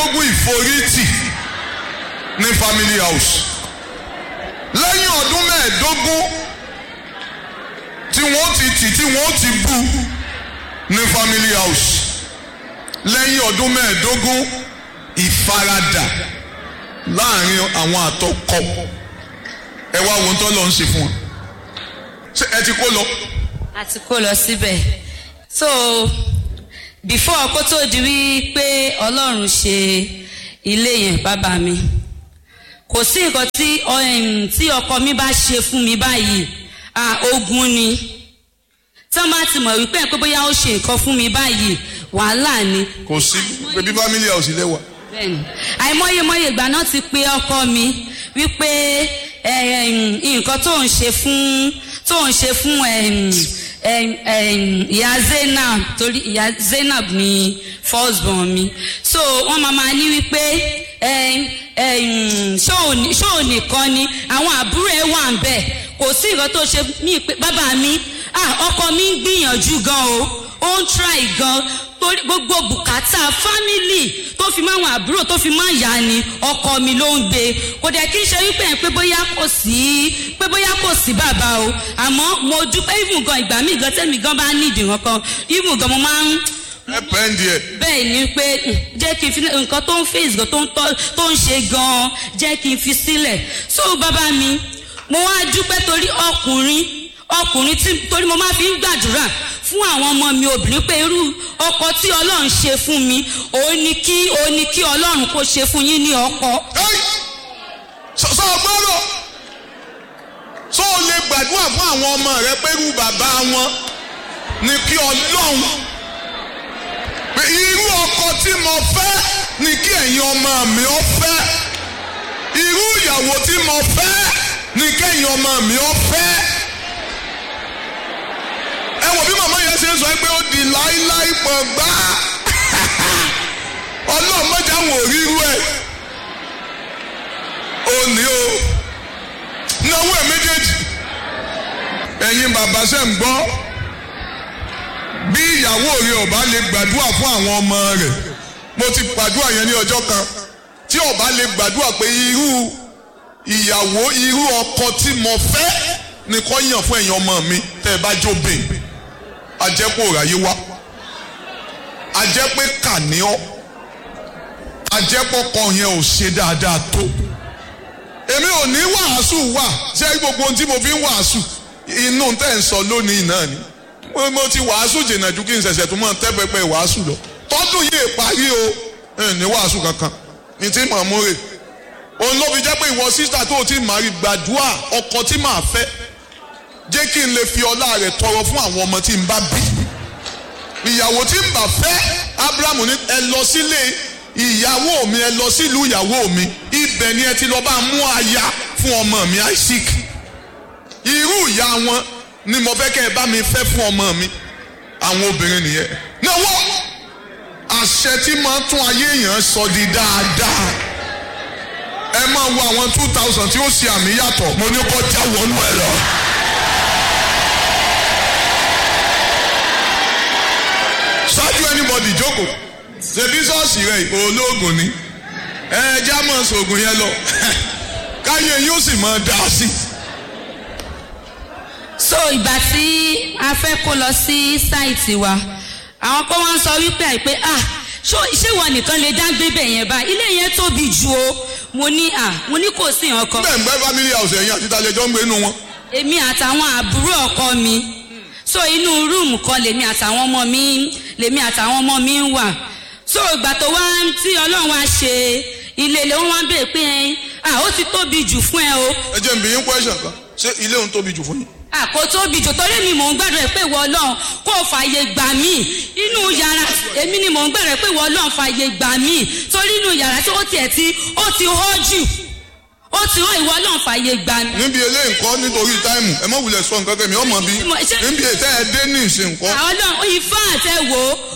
mẹ́ẹ̀ẹ́dógún ìforítì ní family house. Lẹ́yìn ọdún mẹ́ẹ̀ẹ́dógún tí wọ́n ti tì tí wọ́n ti bú ní family house. Lẹ́yìn ọdún mẹ́ẹ̀ẹ́dógún ìfaradà láàrin àwọn àtọkọ. Ẹ wá wo tó lọ ń ṣe fún wọn. Ṣé ẹ ti kó lọ? A ti kó lọ síbẹ̀. So before kó tó di wípé Ọlọ́run ṣe ilé yẹn bàbá mi, kò sí nǹkan tí ọkọ mi bá ṣe fún mi báyìí ogun ni. Tí wọ́n bá ti mọ̀ wípé pé bóyá ó ṣe nǹkan fún mi báyìí wàhálà ni. Kò sí bébí family house lẹ́wà. Bẹ́ẹ̀ni àìmọye ìgbà náà ti pé ọkọ mi wípé nǹkan tó ń ṣe fún ìyá Zainab, torí ìyá Zainab ni first born mi, so wọ́n máa ní wípé ṣó nìkan ni àwọn àbúrò ẹ̀ wà ń bẹ̀, kò sí nǹkan tó ṣe mí pé bàbá mi ọkọ mi ń gbìyànjú gan ó ń try gan, torí gbogbo bùkátà fámìlì tó fi máa wọn àbúrò tó fi máa yá ni ọkọ mi ló ń gbé. Kò dẹ̀ kí n ṣe wípé pé bóyá kò sí bàbá o, àmọ́ mo dúpẹ́ even gan ìgbà míì gan tẹ́mi gan bá nídìí nǹkan even gan mo máa ń bẹ́ẹ̀ ni pé jẹ́ kí n fi nǹkan tó ń face gan tó ń ṣe gan jẹ́ kí n fi sílẹ̀. So bàbá mi mo wá dúpẹ́ torí ọkùnrin torí mo máa fi ń gbàdúrà fún àwọn ọmọ mi obìnrin pé irú ọkọ tí Ọlọ́run ṣe fún mi òun ni kí Ọlọ́run kó ṣe fún yín ní ọkọ. sọ gbọ́dọ̀ sọ ò lè gbàdúrà fún àwọn ọmọ rẹ pé irú bàbá wọn ni kí Ọlọ́run pé irú ọkọ tí mo fẹ́ ni kí ẹ̀yin ọmọ mi ó fẹ́, irú ìyàwó tí mo fẹ́ ni kẹ́yin ọmọ mi ó fẹ́. Ẹ wò bí màmá yẹn ṣe ń sọ pé ó di láíláí pọ̀ gbá Ọlọ́run mọ́jà wò ríru ẹ̀ ó ní o náwó ẹ̀ méjèèjì. Ẹ̀yin bàbá ṣe ń gbọ́ bí ìyàwó rẹ̀ ọba lè gbàdúrà fún àwọn ọmọ rẹ̀. Mo ti gbàdúrà yẹn ní ọjọ́ kan tí ọba lè gbàdúrà pé irú ìyàwó irú ọkọ tí mo fẹ́ ni kó yàn fún ẹ̀yin ọmọ mi tẹ́ ẹ bá jóbìn. Ajẹ́pọ̀ ráyé wá, ajẹ́pẹ́ kàníọ́, ajẹ́pọ̀ kan yẹn ò ṣe dáadáa tó. Èmi ò ní wàásù wà ṣé gbogbo ohun tí mo fi ń wàásù inú tẹ́ ń sọ lónìí náà ni. Mo ti wàásù jìnnà ju kí n ṣẹ̀ṣẹ̀ tó mọ̀ tẹ́pẹ́pẹ́ wàásù lọ. Tọ́dún yìí parí o ní wàásù kankan ní tí màá mú rè. Òun ló fi jẹ́ pé ìwọ sísá tó o ti máa rí gbàdúrà ọkọ tí màá fẹ́. Jẹ́ kí n lè fi ọlá rẹ̀ tọrọ fún àwọn ọmọ tí n bá bí. Ìyàwó tí n bá fẹ́ Ábúráhámù ní ẹ lọ sílé ìyàwó mi, ẹ lọ sílùú ìyàwó mi, ibẹ̀ ni ẹ ti lọ bá mú aya fún ọmọ mi Isaac. Irú ìyá wọn ni mo fẹ́ kẹ́ ẹ bá mi fẹ́ fún ọmọ mi. Àwọn obìnrin nìyẹn. Náwó àṣẹ tí máa tún ayé èèyàn sọ di dáadáa. Ẹ máa wo àwọn 2000 tí ó ṣe àmì yàtọ̀. Mo ní kó já wọnú ẹ lọ. Ṣáájú anybody jókòó ṣebí ṣọ́ọ̀ṣì rẹ̀ olóògùn ni já mọ̀ sóògùn yẹn lọ káyé yóò sì mọ̀ dá sí. So ìgbà tí a fẹ́ kó lọ sí sáìtì wa àwọn kan wọ́n sọ wípé àìpé ṣé ìwọ nìkan lè dá gbé bẹ̀ yẹn báyìí, ilé yẹn tóbi jù o. Mo ní kò sí nǹkan. bẹ́ẹ̀ ń gbẹ́ family house ẹ̀yìn àti ìtàlẹ́jọ́ ń gbé inú wọn. Èmi àtàwọn àbúrò ọkọ mi, so inú rúùmù kan lèmi àtàwọn ọmọ mi ń wà. So ìgbà tó wá tí Ọlọ́run wá ṣe ilé ilé wọn wá bèèrè pé ó ti tóbi jù fún ẹ o. Ẹ jẹ́ n bi yín question kan, ṣé ilé òun tóbi jù fún yín? Kò tóbi jù torí mi mò ń gbàdúrà pé ìwọ Ọlọ́run kó fààyè gbà mí inú yàrá, èmi ni mò ń gbàdúrà pé ìwọ Ọlọ́run fààyè gbà mí torí inú yàrá tí ó ti hó jù, ó ti hó ìwọ Ọlọ́run fààyè gbà mí. Níbi eléyìí nǹkan nítorí táìmù ẹ má wulẹ̀ sọ nǹkan kẹ́mi ọmọ bí níbi ètò ẹ dé ní ìsìn nǹkan. Ọlọ́run ifá àtẹ̀wò